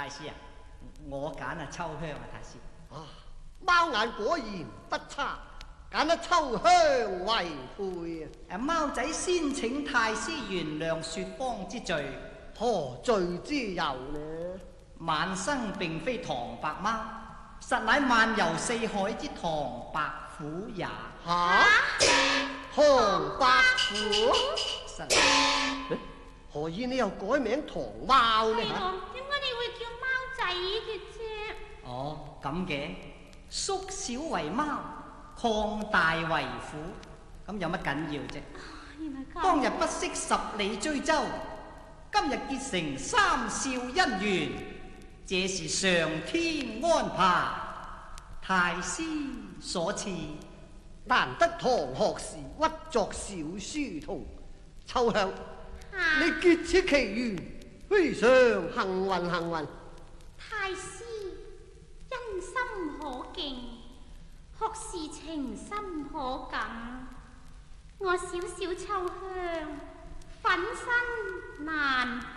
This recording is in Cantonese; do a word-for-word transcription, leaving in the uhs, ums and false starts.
太師啊，我揀啊秋香啊，太師。 啊，貓眼果然不差，揀得秋香為配啊！ 誒，貓仔先請太師原諒雪芳之罪。 何罪之有呢？ 晚生並非唐白貓，實乃漫遊四海之唐白虎也。 吓？唐白虎？ 實誒何以你又改名唐貓呢？ 係咯，點解你會叫貓仔嘅啫？ 哦，咁嘅，縮小為貓，擴大為虎，咁有乜緊要啫？ 原來咁。 當日不惜十里追舟，今日結成三少姻緣，這是上天安排，太師所賜。 難得唐學士屈作小書童，秋香， 啊、 你結此奇緣，非常幸運幸運。 太師恩心可敬，學士情深可感。我小小秋香，粉身難